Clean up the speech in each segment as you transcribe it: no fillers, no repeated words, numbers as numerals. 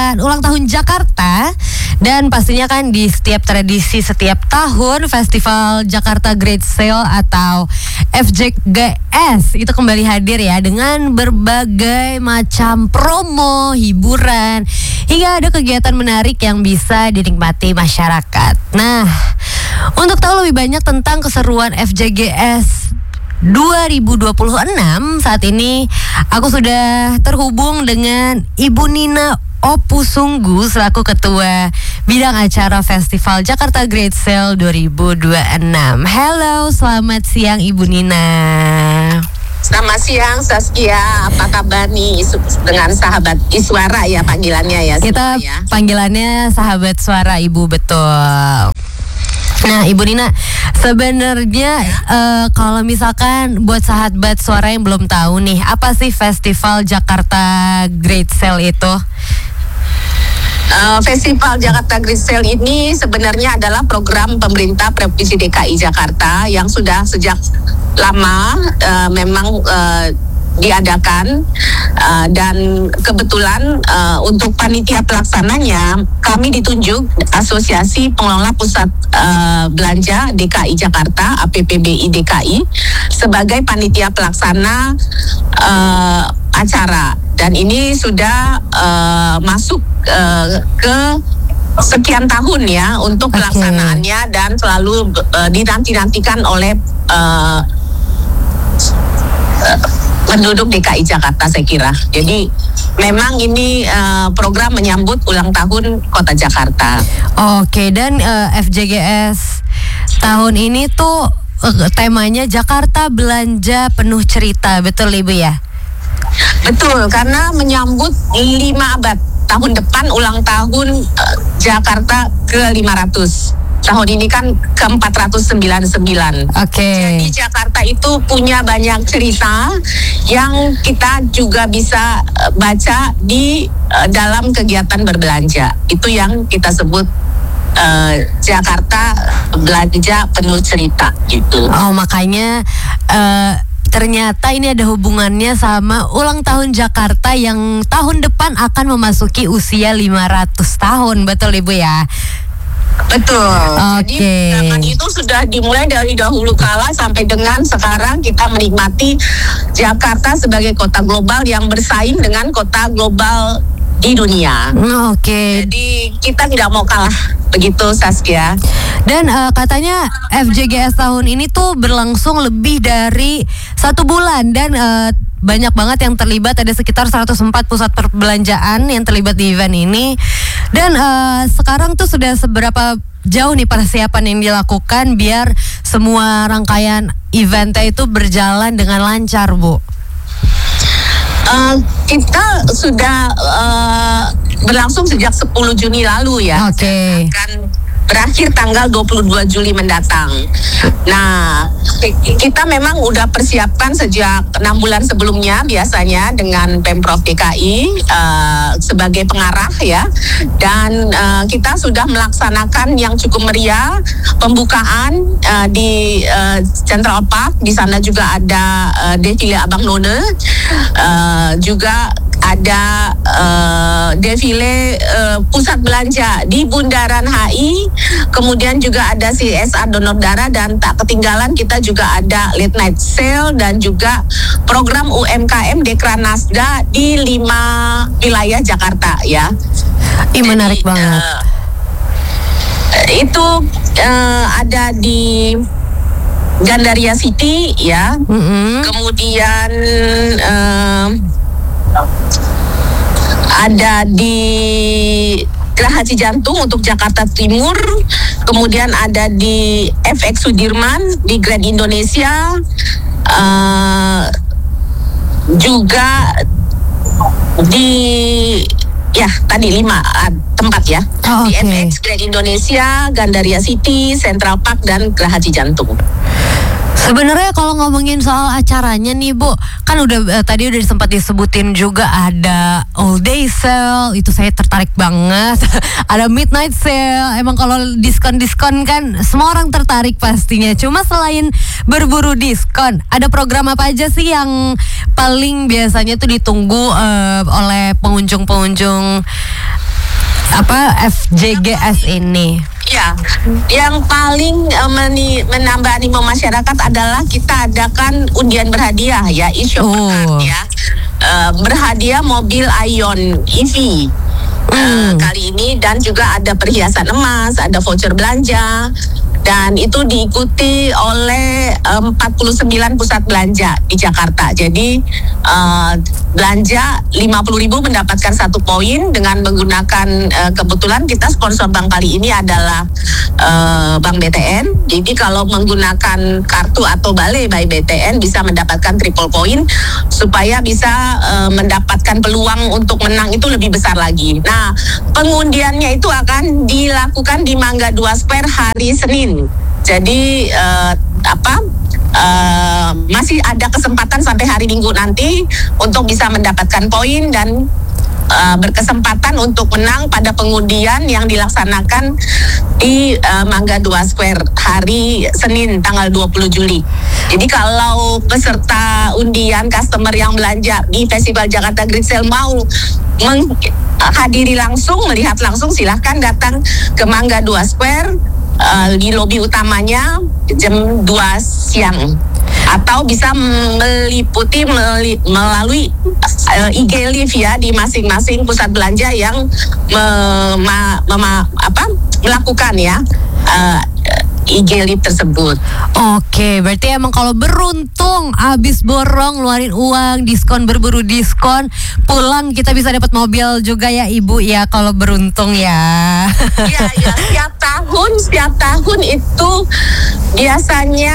perayaan ulang tahun Jakarta. Dan pastinya kan di setiap tradisi setiap tahun Festival Jakarta Great Sale atau FJGS itu kembali hadir ya dengan berbagai macam promo, hiburan, hingga ada kegiatan menarik yang bisa dinikmati masyarakat. Nah, untuk tahu lebih banyak tentang keseruan FJGS 2026, saat ini aku sudah terhubung dengan Ibu Nina Opusunggu selaku Ketua Bidang Acara Festival Jakarta Great Sale 2026. Halo, selamat siang Ibu Nina. Selamat siang Saskia, apa kabar nih dengan sahabat Iswara ya panggilannya ya? Kita ya? Panggilannya sahabat suara Ibu, betul. Nah Ibu Nina, sebenarnya kalau misalkan buat sahabat suara yang belum tahu nih, apa sih Festival Jakarta Great Sale itu? Festival Jakarta Great Sale ini sebenarnya adalah program pemerintah Provinsi DKI Jakarta yang sudah sejak lama memang diadakan dan kebetulan untuk panitia pelaksananya kami ditunjuk Asosiasi Pengelola Pusat Belanja DKI Jakarta APPBI DKI sebagai panitia pelaksana acara, dan ini sudah masuk ke sekian tahun ya untuk pelaksanaannya, dan selalu dinanti-nantikan oleh penduduk DKI Jakarta saya kira. Jadi memang ini program menyambut ulang tahun Kota Jakarta. Oke, dan FJGS tahun ini tuh temanya Jakarta Belanja Penuh Cerita, betul Ibu ya? Betul, karena menyambut 5 abad. Tahun depan ulang tahun Jakarta ke-500. Tahun ini kan ke-499. Jadi Jakarta itu punya banyak cerita yang kita juga bisa baca di dalam kegiatan berbelanja. Itu yang kita sebut Jakarta Belanja Penuh Cerita gitu. Oh, makanya ternyata ini ada hubungannya sama ulang tahun Jakarta yang tahun depan akan memasuki usia 500 tahun, betul Ibu ya? Betul. Jadi zaman itu sudah dimulai dari dahulu kala sampai dengan sekarang kita menikmati Jakarta sebagai kota global yang bersaing dengan kota global di dunia. Jadi kita tidak mau kalah, begitu Saskia. Dan katanya FJGS tahun ini tuh berlangsung lebih dari 1 bulan dan banyak banget yang terlibat, ada sekitar 104 pusat perbelanjaan yang terlibat di event ini. Dan sekarang tuh sudah seberapa jauh nih persiapan yang dilakukan biar semua rangkaian eventnya itu berjalan dengan lancar, Bu? Kita sudah berlangsung sejak 10 Juni lalu ya. Akan berakhir tanggal 22 Juli mendatang. Nah, kita memang udah persiapkan sejak 6 bulan sebelumnya biasanya dengan Pemprov DKI sebagai pengarah ya. Dan kita sudah melaksanakan yang cukup meriah pembukaan di Central Park. Di sana juga ada defile Abang None, juga ada defile pusat belanja di Bundaran HI, kemudian juga ada CSR donor darah, dan tak ketinggalan kita juga ada late night sale dan juga program UMKM Dekranasda di 5 wilayah Jakarta ya. Menarik banget. Itu ada di Gandaria City ya. Kemudian ada di Geraha Cijantung untuk Jakarta Timur, kemudian ada di FX Sudirman di Grand Indonesia, juga di tadi 5 tempat ya. Di FX Grand Indonesia, Gandaria City, Central Park, dan Geraha Cijantung. Sebenarnya kalau ngomongin soal acaranya nih Bu, kan tadi udah sempat disebutin juga ada all day sale, itu saya tertarik banget. Ada midnight sale, emang kalau diskon-diskon kan semua orang tertarik pastinya. Cuma selain berburu diskon, ada program apa aja sih yang paling biasanya tuh ditunggu oleh pengunjung-pengunjung FJGS ini? Ya, yang paling menambah animo masyarakat adalah kita adakan undian berhadiah ya, e-shop ya. Berhadiah mobil Ion EV kali ini, dan juga ada perhiasan emas, ada voucher belanja, dan itu diikuti oleh 49 pusat belanja di Jakarta. Jadi belanja 50.000 mendapatkan 1 poin dengan menggunakan kebetulan kita sponsor bank kali ini adalah Bank BTN. Jadi kalau menggunakan kartu atau Balai by BTN bisa mendapatkan triple point supaya bisa mendapatkan peluang untuk menang itu lebih besar lagi. Nah, pengundiannya itu akan dilakukan di Mangga 2 Square hari Senin. Jadi masih ada kesempatan sampai hari Minggu nanti untuk bisa mendapatkan poin dan berkesempatan untuk menang pada pengundian yang dilaksanakan di Mangga 2 Square hari Senin tanggal 20 Juli. Jadi kalau peserta undian customer yang belanja di Festival Jakarta Great Sale mau menghadiri langsung, melihat langsung, silahkan datang ke Mangga 2 Square di lobi utamanya jam 2 siang. Atau bisa meliputi melalui IG Live ya di masing-masing pusat belanja yang melakukan ya IG Live tersebut. Oke, berarti emang kalau beruntung abis borong ngeluarin uang, diskon, berburu diskon, pulang kita bisa dapat mobil juga ya Ibu ya kalau beruntung ya. Iya, setiap tahun itu biasanya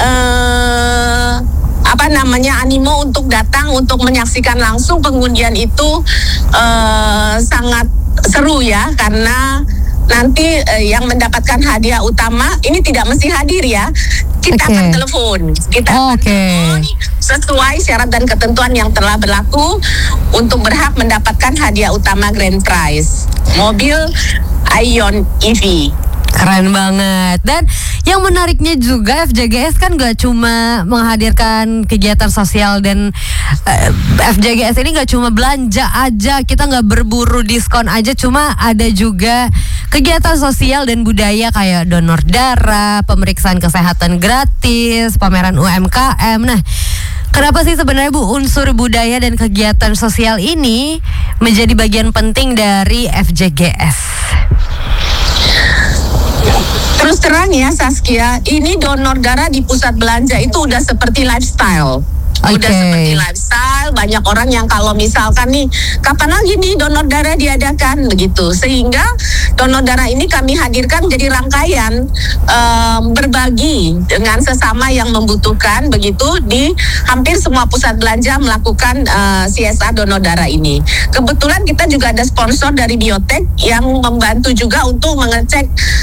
animo untuk datang untuk menyaksikan langsung pengundian itu sangat seru ya, karena nanti yang mendapatkan hadiah utama ini tidak mesti hadir ya. Kita akan telepon. Telepon sesuai syarat dan ketentuan yang telah berlaku untuk berhak mendapatkan hadiah utama grand prize mobil Ion EV. Keren banget. Dan yang menariknya juga FJGS kan gak cuma menghadirkan kegiatan sosial, dan FJGS ini gak cuma belanja aja, kita gak berburu diskon aja, cuma ada juga kegiatan sosial dan budaya kayak donor darah, pemeriksaan kesehatan gratis, pameran UMKM. Nah, kenapa sih sebenarnya Bu unsur budaya dan kegiatan sosial ini menjadi bagian penting dari FJGS? Terus terang ya Saskia, ini donor darah di pusat belanja itu udah seperti lifestyle. Udah seperti lifestyle, banyak orang yang kalau misalkan nih kapan lagi nih donor darah diadakan begitu, sehingga donor darah ini kami hadirkan jadi rangkaian berbagi dengan sesama yang membutuhkan begitu. Di hampir semua pusat belanja melakukan CSR donor darah ini. Kebetulan kita juga ada sponsor dari Biotek yang membantu juga untuk mengecek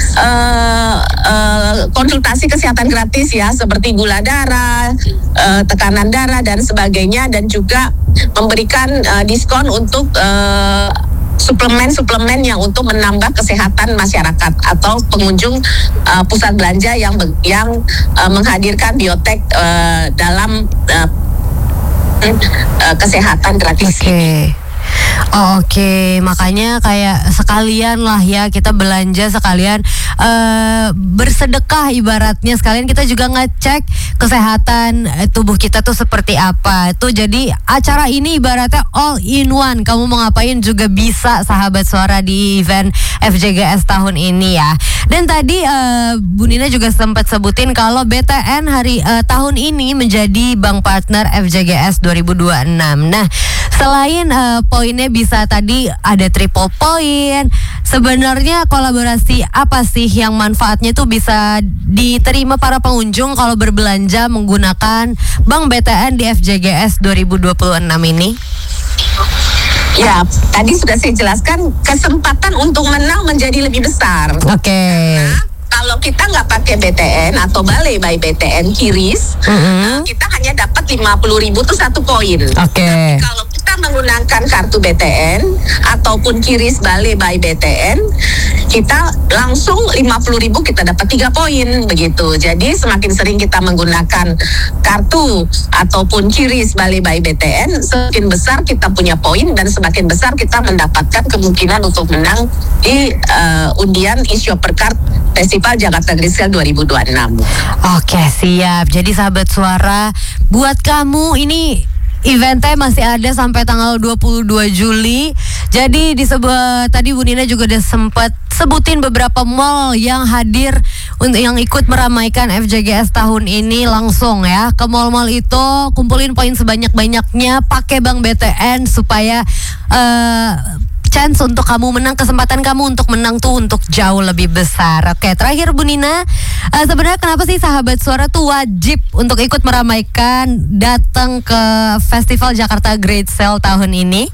konsultasi kesehatan gratis ya, seperti gula darah, tekanan darah dan sebagainya, dan juga memberikan diskon untuk suplemen-suplemen yang untuk menambah kesehatan masyarakat atau pengunjung pusat belanja yang menghadirkan Biotek dalam kesehatan gratis. Oke, makanya kayak sekalian lah ya kita belanja, sekalian bersedekah ibaratnya, sekalian kita juga ngecek kesehatan tubuh kita tuh seperti apa. Tuh jadi acara ini ibaratnya all in one. Kamu mau ngapain juga bisa, sahabat suara, di event FJGS tahun ini ya. Dan tadi Bu Nina juga sempat sebutin kalau BTN tahun ini menjadi bank partner FJGS 2026. Nah, selain poinnya bisa tadi ada triple point, sebenarnya kolaborasi apa sih yang manfaatnya tuh bisa diterima para pengunjung kalau berbelanja menggunakan Bank BTN di FJGS 2026 ini? Ya, tadi sudah saya jelaskan, kesempatan untuk menang menjadi lebih besar. Karena kalau kita nggak pakai BTN atau Balai by BTN Kiris, kita hanya dapat 50.000 tuh 1 poin. Tapi kalau kita kita menggunakan kartu BTN ataupun Kiris Bale by BTN, kita langsung 50.000 kita dapat 3 poin begitu. Jadi semakin sering kita menggunakan kartu ataupun Kiris Bale by BTN, semakin besar kita punya poin dan semakin besar kita mendapatkan kemungkinan untuk menang di undian e-shopper card Festival Jakarta Great Sale 2026. Oke, siap. Jadi sahabat suara, buat kamu ini eventnya masih ada sampai tanggal 22 Juli. Jadi di sebuah tadi Bu Nina juga udah sempat sebutin beberapa mall yang hadir untuk yang ikut meramaikan FJGS tahun ini. Langsung ya ke mall-mall itu, kumpulin poin sebanyak-banyaknya, pakai Bank BTN supaya chance untuk kamu menang, kesempatan kamu untuk menang tuh untuk jauh lebih besar. Oke, terakhir Bu Nina, sebenarnya kenapa sih sahabat suara tuh wajib untuk ikut meramaikan, datang ke Festival Jakarta Great Sale tahun ini?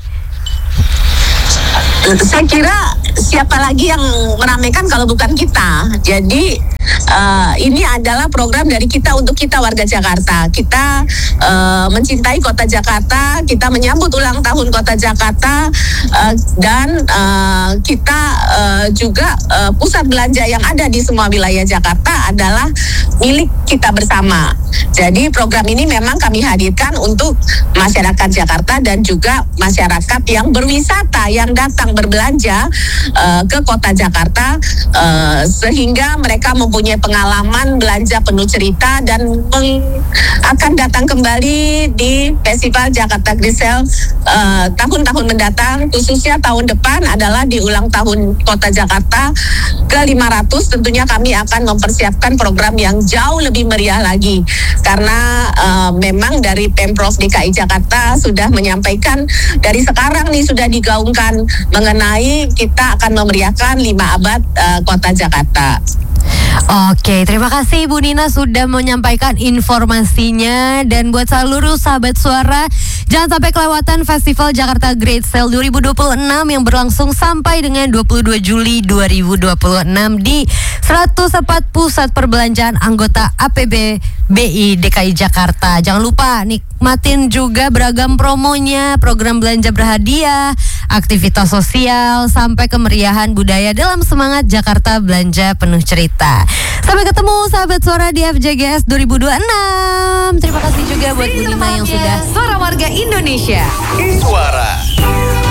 Saya kira siapa lagi yang meramaikan kalau bukan kita. Jadi ini adalah program dari kita untuk kita warga Jakarta. Kita mencintai kota Jakarta, kita menyambut ulang tahun kota Jakarta, dan kita juga pusat belanja yang ada di semua wilayah Jakarta adalah milik kita bersama. Jadi program ini memang kami hadirkan untuk masyarakat Jakarta dan juga masyarakat yang berwisata, yang datang berbelanja ke kota Jakarta, sehingga mereka mempunyai pengalaman belanja penuh cerita dan akan datang kembali di Festival Jakarta Great Sale tahun-tahun mendatang, khususnya tahun depan adalah di ulang tahun kota Jakarta ke-500. Tentunya kami akan mempersiapkan program yang jauh lebih meriah lagi, karena memang dari Pemprov DKI Jakarta sudah menyampaikan dari sekarang nih, sudah digaungkan mengenai kita akan memeriahkan 5 abad kota Jakarta. Oke, terima kasih Bu Nina sudah menyampaikan informasinya. Dan buat seluruh sahabat suara, jangan sampai kelewatan Festival Jakarta Great Sale 2026 yang berlangsung sampai dengan 22 Juli 2026 di 104 pusat perbelanjaan anggota APBBI DKI Jakarta. Jangan lupa nikmatin juga beragam promonya, program belanja berhadiah, aktivitas sosial, sampai kemeriahan budaya dalam semangat Jakarta Belanja Penuh Cerita. Sampai ketemu sahabat suara di FJGS 2026. Terima kasih juga buat Bu Nina yang sudah Suara Warga Indonesia. Suara